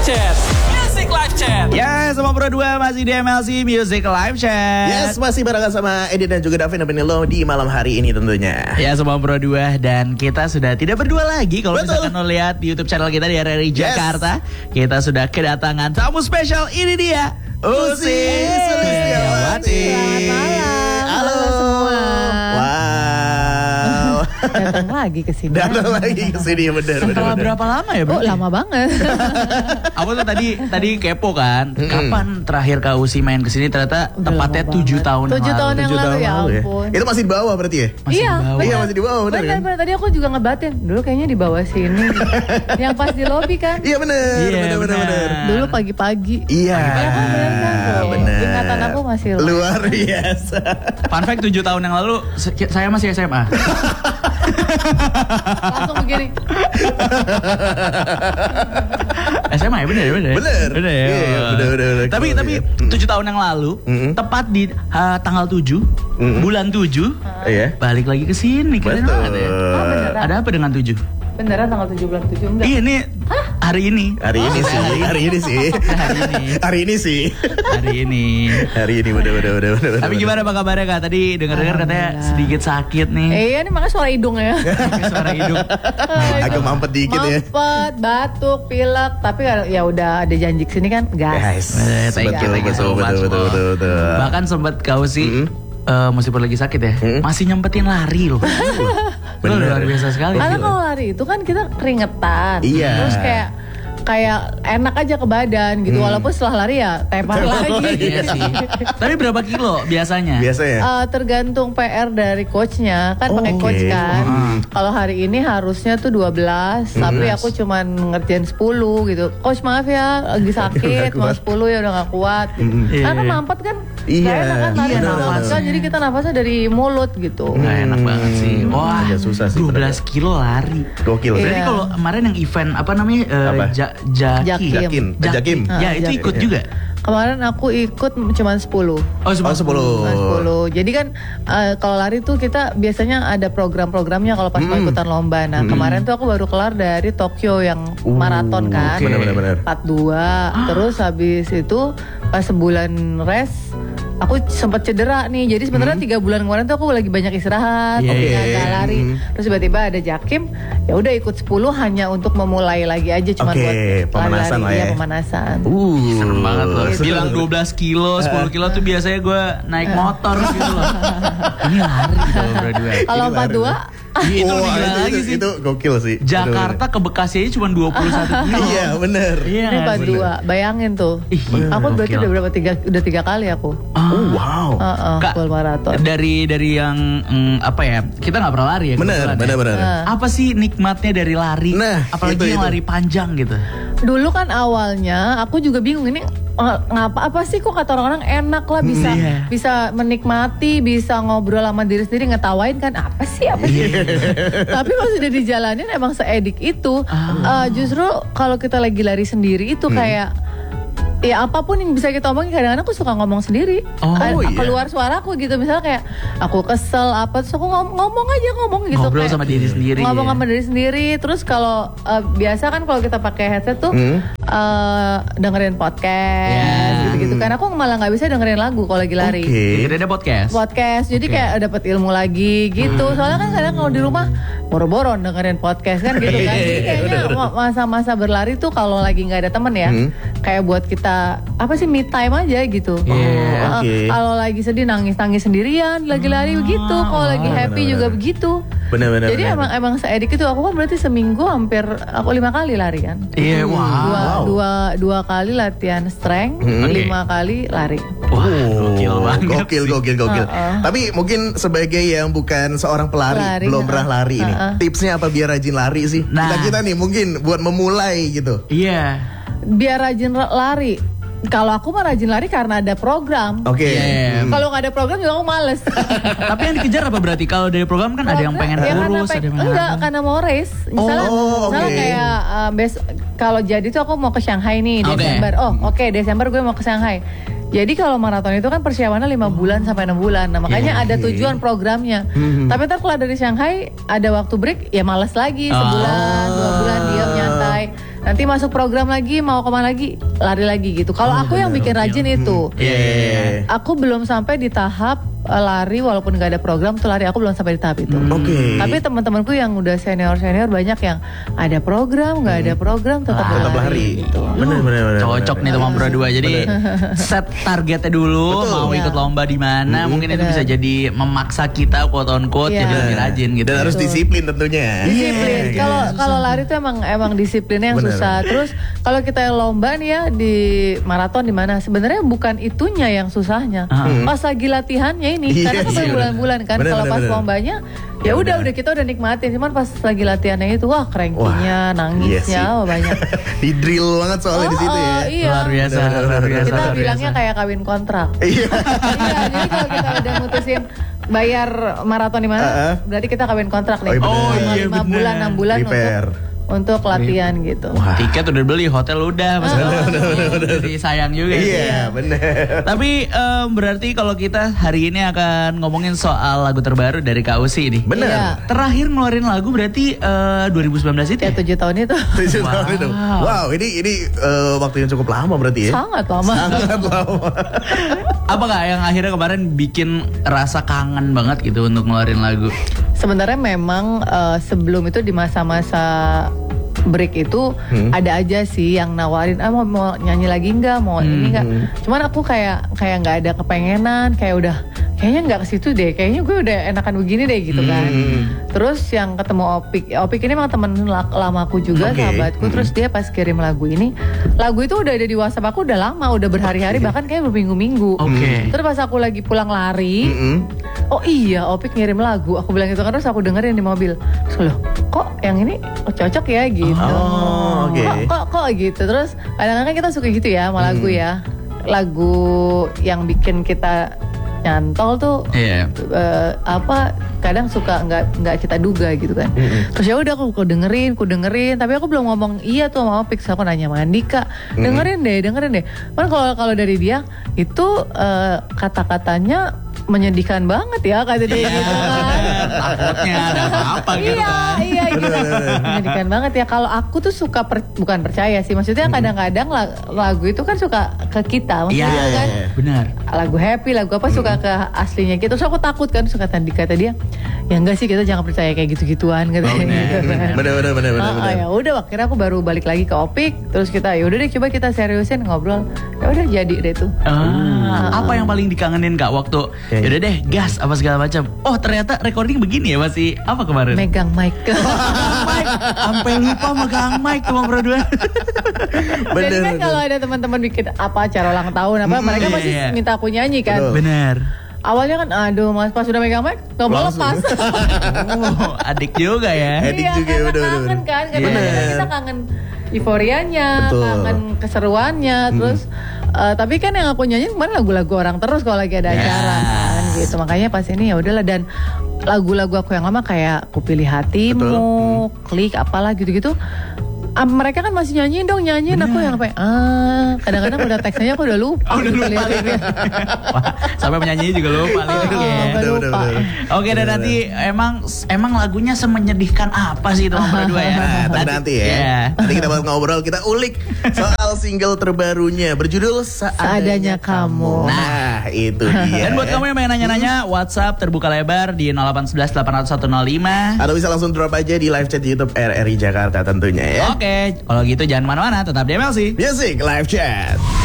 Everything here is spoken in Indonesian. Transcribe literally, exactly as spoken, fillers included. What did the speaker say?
Chat. Music Live Chat. Ya, sama Pro dua masih di M L C Music Live Chat. Yes, masih barengan sama Edi dan juga Davin dan Benilo di malam hari ini tentunya. Ya, sama Pro dua dan kita sudah tidak berdua lagi. Kalau Betul. misalkan lo lihat di YouTube channel kita di R R I Jakarta, kita sudah kedatangan tamu spesial. Ini dia, Usi Sulistiawati. Selamat malam. Halo. semua. Wow. Datang lagi ke sini. Datang lagi ke sini ya benar. Setelah berapa lama ya, Bro? Oh, lama banget. Aku tuh tadi tadi kepo kan, Mm-mm. kapan terakhir Kak Usi main kesini? Ternyata Udah tepatnya lama tujuh banget. tahun yang Tujuh lalu. tahun yang Tujuh lalu, tahun ya lalu ampun. Itu masih di bawah berarti ya? Masih iya, di bawah. benar. Iya, masih di bawah, benar Benar, kan? benar. Tadi aku juga ngebatin. Dulu kayaknya di bawah sini. Yang pas di lobi kan. Iya benar, Iya, benar benar benar. benar. Dulu pagi-pagi. Iya, Ya kan, benar kan? Tuh. benar. Ingatan aku masih luar biasa. Fun fact, tujuh tahun yang lalu se- saya masih S M A. langsung begini. S M A ya, bener ya, bener. Bener. Bener ya. Iya, bener, bener, bener. Tapi Kalau tapi iya. tujuh tahun yang lalu, Mm-mm. tepat di uh, tanggal tujuh, Mm-mm. bulan tujuh, Iya. balik lagi ke sini. Keren Betul. banget ya. Oh, beneran. Ada apa dengan tujuh? Beneran tanggal tujuh bulan tujuh enggak? Iya, ini hari ini. Hari ini sih, hari ini sih. Hari ini. Hari ini sih. Hari ini. Hari ini bener bener bener bener. Tapi gimana apa kabarnya Kak? Tadi dengar-dengar katanya Alhamdulillah. sedikit sakit nih. Eh, iya nih makanya suara hidung ya. Suara hidung. Agak mampet dikit ya. Mampet, batuk, pilek. Tapi ya udah ada janji kesini kan, gas. Guys, Eh, thank you, betul thank you betul so much, betul betul Bro. betul betul. Bahkan sempat kau sih Mm-mm. eh, meskipun lagi sakit ya, Mm-mm. masih nyempetin lari loh. Itu Bener. luar biasa sekali. Karena sih. kalau lari itu kan kita keringetan. Iya. Terus kayak kayak enak aja ke badan gitu. Hmm. Walaupun setelah lari ya tepar Tepar lagi. lagi. Iya sih. Tapi berapa kilo biasanya? Biasanya. Eh, tergantung P R dari coachnya kan, pakai Oke. coach kan. Hmm. Kalau hari ini harusnya tuh dua belas, tapi aku cuman ngerjain sepuluh gitu. Coach maaf ya, lagi sakit, Nggak mau kuat. sepuluh ya udah gak kuat. Mm-mm. Karena kan Iya. mampet kan, Iya. gak enak kan lari Iya, sama nafasnya. kan, jadi kita nafasnya dari mulut gitu. Nggak enak banget sih. Wah, Agak susah sih, dua belas kilo lari. Gokil. Iya. Berarti kalau kemarin yang event apa namanya? eh, Apa? Ja- Jaki. Jakim. Jakim. Eh, Jakim. Ya, Ah, itu Jakim. ikut juga. Kemarin aku ikut cuman sepuluh. Oh, Oh, sepuluh. Cuma sepuluh. Jadi kan eh, kalau lari tuh kita biasanya ada program-programnya kalau pas mau Hmm. ikutan lomba. Nah, Hmm. kemarin tuh aku baru kelar dari Tokyo yang Uh, maraton kan. oke. Bener, bener, bener. empat dua. Terus habis itu pas sebulan rest aku sempat cedera nih. Jadi sebenarnya tiga bulan kemarin tuh aku lagi banyak istirahat, Iya, oke, iya, agak iya. lari. Hmm. Terus tiba-tiba ada Jakim, ya udah ikut sepuluh hanya untuk memulai lagi aja cuman Oke, buat pemanasan lari-lari, lah iya, ya. pemanasan. Uh, Serem banget loh. Gitu. Bilang dua belas kilo, sepuluh kilo tuh biasanya gue naik motor gitu loh. Ini lari kalau berdua. Kalau Ini empat dua Iya, itu Wah, lebih gila itu, lagi itu, sih. itu gokil sih. Jakarta ke Bekasi aja cuma dua puluh satu Bener. kilo. Iya bener. Iya, ini empat bener. dua, bayangin tuh. Ih, Aku berarti gokil. udah berapa tiga udah tiga kali aku. Ah. Oh, wow. Heeh, Kak, full maraton. Dari dari yang mm, apa ya? Kita nggak pernah lari ya. Bener, kebetulan bener, ya. bener. Nah. Apa sih nikmatnya dari lari? Nah, apalagi itu, yang itu. lari panjang gitu. Dulu kan awalnya aku juga bingung ini eh, ngapa apa sih kok kata orang-orang enak lah bisa Iya. bisa menikmati, bisa ngobrol sama diri sendiri, ngetawain kan apa sih apa sih. Tapi pas udah dijalanin emang seedik itu. Ah. Eh, justru kalau kita lagi lari sendiri itu kayak ya apapun yang bisa kita omongin, kadang-kadang aku suka ngomong sendiri. Oh, Eh, iya. keluar suaraku gitu, misalnya kayak aku kesel apa terus aku ngom- ngomong aja ngomong gitu. Ngobrol kayak sama diri sendiri. ngomong ya. sama diri sendiri. Terus kalau eh, biasa kan kalau kita pakai headset tuh Hmm. eh, dengerin podcast Ya. gitu-gitu kan. Aku malah nggak bisa dengerin lagu kalau lagi lari. Oke. Jadi ada podcast. Podcast, jadi Oke. kayak dapat ilmu lagi gitu. Soalnya kan kadang kalau di rumah boro-boro dengerin podcast kan gitu kan. Jadi kayaknya ma- masa-masa berlari tuh kalau lagi nggak ada temen ya, Hmm. kayak buat kita apa sih me time aja gitu. Iya, Eh, oke. Kalau lagi sedih nangis-nangis sendirian, lagi lari begitu. Kalau lagi benar, happy benar, juga benar. begitu. Bener-bener. Jadi emang emang seedik itu. Aku kan berarti seminggu hampir aku lima kali lari kan. Iya, wow. Dua, Wow. dua, dua kali latihan strength, Hmm. lima kali lari. Wah, Oh, gokil banget. Gokil, gokil, gokil. Uh-uh. Tapi mungkin sebagai yang bukan seorang pelari, Pelari, belum uh-uh. pernah lari ini, Uh-uh. tipsnya apa biar rajin lari sih? Nah. Kita kita nih mungkin buat memulai gitu. Iya. Biar rajin ra- lari. Kalau aku mah rajin lari karena ada program. Oke. Iya. Hmm. Kalau nggak ada program juga aku males. Tapi yang dikejar apa berarti? Kalau dari program kan ada yang pengen Ya, karena kurus, peng- ada yang pengen enggak, apa. karena mau race. Misalnya, Oh, misalnya oke. kayak uh, bes- kalau jadi tuh aku mau ke Shanghai nih Oke. Desember. Oh, oke Desember gue mau ke Shanghai. Jadi kalau maraton itu kan persiapannya lima bulan sampai enam bulan. Nah, makanya Iya. ada tujuan programnya. Hmm. Tapi ntar kalau dari Shanghai ada waktu break, ya males lagi sebulan, Oh. dua bulan diam nyantai. nanti masuk program lagi mau kemana lagi lari lagi gitu. Kalau aku yang bikin rajin itu, Iya, iya, iya. aku belum sampai di tahap uh, lari walaupun nggak ada program tuh lari, aku belum sampai di tahap itu. Oke. Tapi teman-temanku yang udah senior senior banyak yang ada program nggak ada program tetap Ah, Tetap lari. gitu. Bener bener bener. Cocok nih teman berdua. Jadi set targetnya dulu, Betul. mau Iya. ikut lomba di mana, mungkin itu Benar. bisa jadi memaksa kita quote on quote Iya. jadi lebih rajin gitu. Dan harus Betul. disiplin tentunya. Disiplin. Iya, Kalau iya. kalau lari itu emang emang disiplinnya yang Bener. susah. Terus kalau kita lomba nih ya di maraton di mana, sebenarnya bukan itunya yang susahnya. Ah. Pas lagi latihannya ini, Iya, karena kan iya, berbulan-bulan kan. bener, Kalau bener, pas bener. lombanya Ya ya udah udah. udah kita udah nikmatin. Cuman pas lagi latihannya itu wah cranky-nya, nangisnya, Iya wah banyak. Di drill banget soalnya di situ Oh, ya. oh, iya. Luar biasa, Bener, bener, luar bener. biasa. Kita luar bilangnya biasa. kayak kawin kontrak. Iya. Iya, jadi kalau kita udah mutusin bayar maraton di mana, Uh-uh. berarti kita kawin kontrak nih. Oh, iya, Oh, Lima- iya, lima bener. bulan, enam bulan Prepare. untuk untuk latihan gitu. Wah. Tiket udah beli, hotel udah, maksudnya jadi sayang juga. Iya, bener. Tapi em, berarti kalau kita hari ini akan ngomongin soal lagu terbaru dari Kak Usi nih. Bener. Iya. Terakhir ngeluarin lagu berarti eh, dua ribu sembilan belas itu Ya ya? tujuh tahun itu Tujuh tahun itu. Wow, ini ini eh, waktu yang cukup lama berarti ya. sangat lama. Sangat lama. Apa Kak yang akhirnya kemarin bikin rasa kangen banget gitu untuk ngeluarin lagu? Sebenarnya memang eh, sebelum itu di masa-masa break itu Hmm. ada aja sih yang nawarin, ah mau, mau nyanyi lagi nggak, mau ini nggak. Cuman aku kayak kayak nggak ada kepengenan, kayak udah kayaknya nggak ke situ deh, kayaknya gue udah enakan begini deh gitu kan. Terus yang ketemu Opik, Opik ini memang temen la- lamaku juga, Oke. sahabatku. Terus dia pas kirim lagu ini, lagu itu udah ada di WhatsApp aku udah lama, udah berhari-hari bahkan kayak berminggu-minggu. Oke. Terus pas aku lagi pulang lari, Mm-mm. oh iya Opik ngirim lagu, aku bilang gitu kan, terus aku dengerin di mobil. Terus loh, kok yang ini oh, cocok ya gitu. Oh, oke. Kok, kok kok gitu. Terus kadang-kadang kita suka gitu ya sama lagu ya. Lagu yang bikin kita nyantol tuh Iya. eh, apa kadang suka nggak nggak kita duga gitu kan. Terus ya udah aku, aku dengerin, aku dengerin, tapi aku belum ngomong iya tuh sama Opik. Terus aku nanya sama Andika, dengerin deh, dengerin deh. Kan kalau kalau dari dia itu eh, kata-katanya menyedihkan banget ya kata dia gitu kan. Takutnya ada apa-apa gitu Iya, kan. iya gitu. Menyedihkan banget ya. Kalau aku tuh suka per- bukan percaya sih. Maksudnya kadang-kadang la- lagu itu kan suka ke kita. Iya, Maksudnya kan benar. lagu happy, lagu apa suka ke aslinya gitu. Terus aku takut kan, suka tadi kata dia, ya enggak sih kita jangan percaya kayak gitu-gituan katanya. bener. gitu kan. Bener bener bener bener. Ah, ah, bener. ya udah akhirnya aku baru balik lagi ke Opik, terus kita ya udah deh coba kita seriusin ngobrol. Ya udah jadi deh tuh. Ah, apa yang paling dikangenin Kak waktu Iya. yaudah deh gas apa segala macam. Oh ternyata recording begini ya masih apa kemarin? Megang mic. Mic, sampai lupa megang mic tuh berdua. Bener, Jadi kan bener. kalau ada teman-teman bikin apa acara ulang tahun apa, mereka iya, pasti iya. minta aku nyanyi kan. Betul. Bener. Awalnya kan aduh mas pas sudah megang mic nggak mau Langsung. lepas. Oh, adik juga ya. Edik Iya, juga, karena bener, bener, kangen bener. kan, kadang-kadang Bener. kita kangen euforianya, Betul. kangen keseruannya, terus eh, tapi kan yang aku nyanyi kemarin lagu-lagu orang terus kalau lagi ada Ya. acara kan gitu. Makanya pas ini ya udahlah, dan lagu-lagu aku yang lama kayak Ku Pilih Hatimu, Klik apalah gitu-gitu. Ah, mereka kan masih nyanyiin dong, nyanyiin aku yang apa? Ah, kadang-kadang udah teksnya aku udah lupa. Oh, udah gitu lupa liriknya. Wah, sampai penyanyi juga lupa liriknya. Oh, Bener, bener, lupa. bener. Oke, dan nanti emang emang lagunya semenyedihkan apa sih itu berdua ya? Nah, tapi nanti ya. Iya. Nanti kita bakal ngobrol, kita ulik soal single terbarunya berjudul Seadanya Kamu. Nah, itu dia. Dan buat kamu yang pengen nanya-nanya, WhatsApp terbuka lebar di nol delapan satu satu delapan nol satu nol lima. Atau bisa langsung drop aja di live chat YouTube R R I Jakarta tentunya ya. Oke, kalau gitu jangan kemana-mana, tetap di M L C. Music Live Chat.